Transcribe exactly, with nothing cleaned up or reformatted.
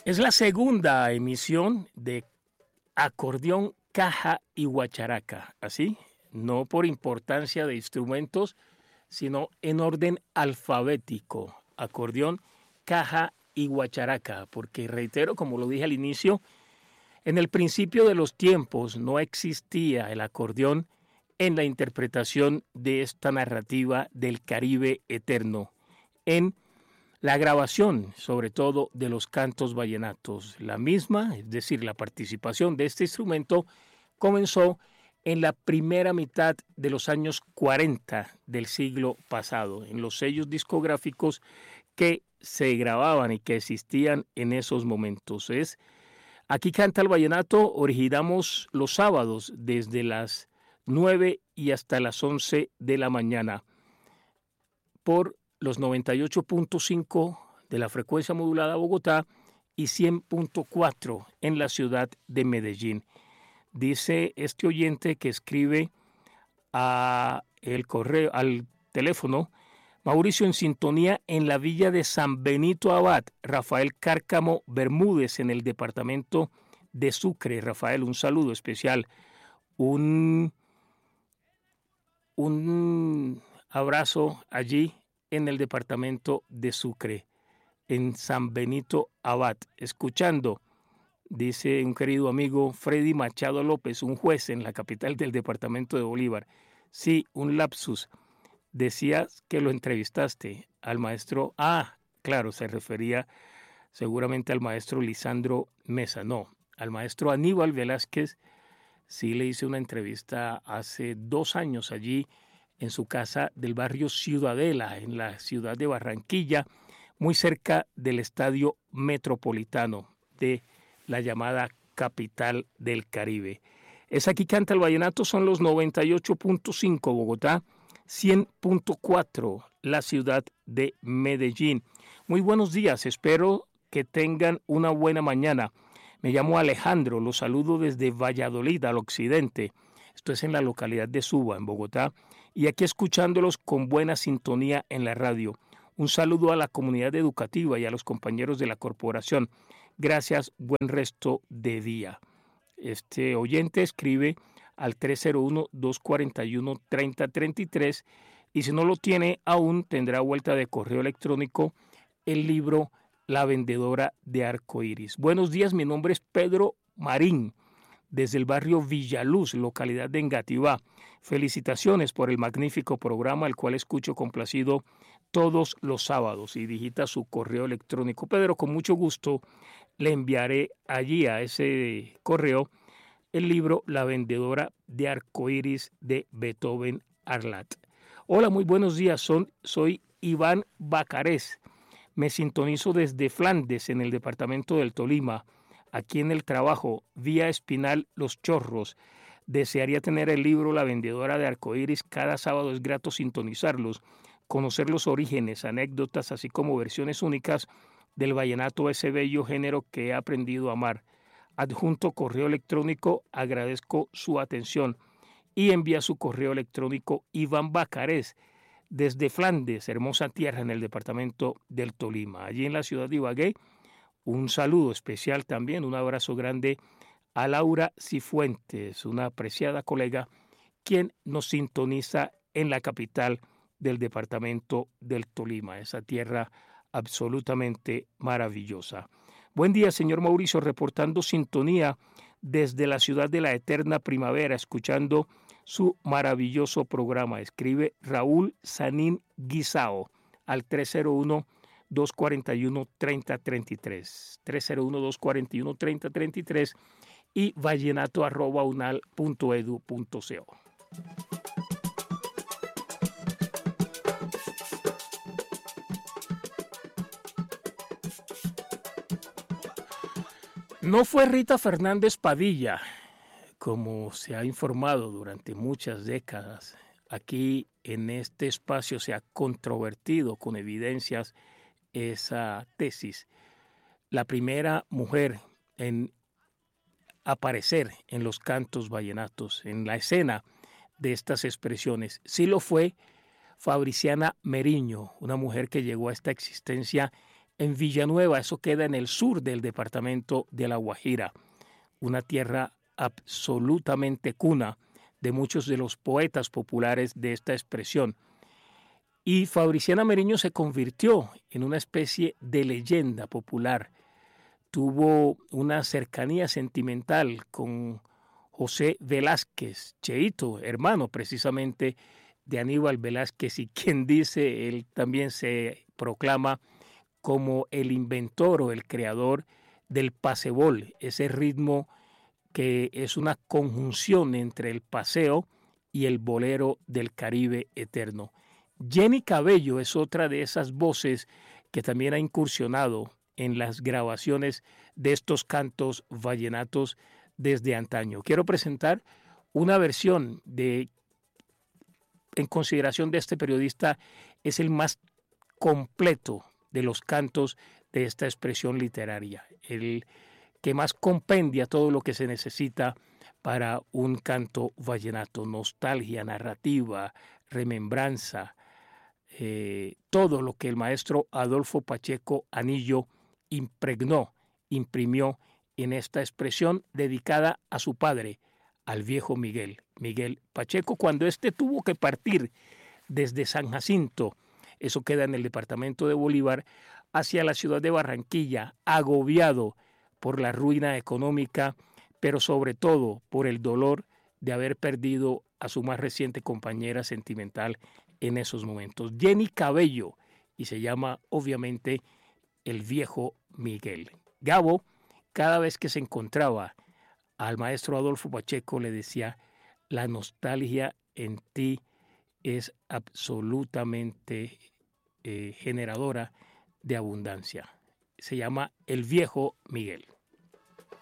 Es la segunda emisión de acordeón, caja y guacharaca, ¿así? No por importancia de instrumentos, sino en orden alfabético. Acordeón, caja y guacharaca, porque reitero, como lo dije al inicio, en el principio de los tiempos no existía el acordeón en la interpretación de esta narrativa del Caribe eterno, en la grabación, sobre todo, de los cantos vallenatos. La misma, es decir, la participación de este instrumento, comenzó en la primera mitad de los años cuarenta del siglo pasado, en los sellos discográficos que se grababan y que existían en esos momentos. Es Aquí canta el vallenato, originamos los sábados desde las nueve y hasta las once de la mañana por los noventa y ocho punto cinco de la frecuencia modulada Bogotá y cien punto cuatro en la ciudad de Medellín. Dice este oyente que escribe a el correo, al teléfono: Mauricio, en sintonía en la villa de San Benito Abad, Rafael Cárcamo Bermúdez, en el departamento de Sucre. Rafael, un saludo especial, un, un abrazo allí en el departamento de Sucre, en San Benito Abad, escuchando, dice un querido amigo Freddy Machado López, un juez en la capital del departamento de Bolívar. Sí, un lapsus. Decías que lo entrevistaste al maestro. Ah, claro, se refería seguramente al maestro Lisandro Mesa. No, al maestro Aníbal Velázquez sí le hice una entrevista hace dos años allí en su casa del barrio Ciudadela, en la ciudad de Barranquilla, muy cerca del estadio Metropolitano de la llamada capital del Caribe. Es Aquí canta el vallenato, son los noventa y ocho punto cinco Bogotá, cien punto cuatro la ciudad de Medellín. Muy buenos días, espero que tengan una buena mañana. Me llamo Alejandro, los saludo desde Valladolid, al occidente. Esto es en la localidad de Suba, en Bogotá, y aquí escuchándolos con buena sintonía en la radio. Un saludo a la comunidad educativa y a los compañeros de la corporación. Gracias, buen resto de día. Este oyente escribe al tres cero uno, dos cuatro uno, tres cero tres tres y si no lo tiene aún tendrá vuelta de correo electrónico el libro La vendedora de arcoíris. Buenos días, mi nombre es Pedro Marín, desde el barrio Villaluz, localidad de Engativá. Felicitaciones por el magnífico programa, el cual escucho complacido todos los sábados, y digita su correo electrónico. Pedro, con mucho gusto le enviaré allí a ese correo el libro La vendedora de arcoíris de Beethoven Arlat. Hola, muy buenos días, Son, soy Iván Bacarés. Me sintonizo desde Flandes, en el departamento del Tolima, aquí en el trabajo, vía Espinal Los Chorros. Desearía tener el libro La vendedora de arcoíris. Cada sábado es grato sintonizarlos, conocer los orígenes, anécdotas, así como versiones únicas del vallenato, ese bello género que he aprendido a amar. Adjunto correo electrónico, agradezco su atención, y envía su correo electrónico Iván Bacarés desde Flandes, hermosa tierra en el departamento del Tolima, allí en la ciudad de Ibagué. Un saludo especial también, un abrazo grande a Laura Cifuentes, una apreciada colega, quien nos sintoniza en la capital del departamento del Tolima, esa tierra absolutamente maravillosa. Buen día, señor Mauricio, reportando sintonía desde la ciudad de la eterna primavera, escuchando su maravilloso programa. Escribe Raúl Sanín Guisao al tres cero uno, dos cuatro uno, tres cero tres tres, tres cero uno, dos cuatro uno, tres cero tres tres y vallenato arroba unal punto edu punto co. No fue Rita Fernández Padilla, como se ha informado durante muchas décadas. Aquí en este espacio se ha controvertido con evidencias esa tesis. La primera mujer en aparecer en los cantos vallenatos, en la escena de estas expresiones. Sí lo fue Fabriciana Meriño, una mujer que llegó a esta existencia en Villanueva, eso queda en el sur del departamento de La Guajira, una tierra absolutamente cuna de muchos de los poetas populares de esta expresión. Y Fabriciana Meriño se convirtió en una especie de leyenda popular. Tuvo una cercanía sentimental con José Velázquez, Cheito, hermano precisamente de Aníbal Velázquez, y quien dice, él también se proclama como el inventor o el creador del pasebol, ese ritmo que es una conjunción entre el paseo y el bolero del Caribe eterno. Jenny Cabello es otra de esas voces que también ha incursionado en las grabaciones de estos cantos vallenatos desde antaño. Quiero presentar una versión de, en consideración de este periodista, es el más completo de los cantos de esta expresión literaria, el que más compendia todo lo que se necesita para un canto vallenato: nostalgia, narrativa, remembranza, eh, todo lo que el maestro Adolfo Pacheco Anillo impregnó, imprimió en esta expresión dedicada a su padre, al viejo Miguel, Miguel Pacheco, cuando éste tuvo que partir desde San Jacinto, eso queda en el departamento de Bolívar, hacia la ciudad de Barranquilla, agobiado por la ruina económica, pero sobre todo por el dolor de haber perdido a su más reciente compañera sentimental en esos momentos, Jenny Cabello, y se llama obviamente El viejo Miguel. Gabo, cada vez que se encontraba al maestro Adolfo Pacheco, le decía: la nostalgia en ti es absolutamente eh, generadora de abundancia. Se llama El viejo Miguel.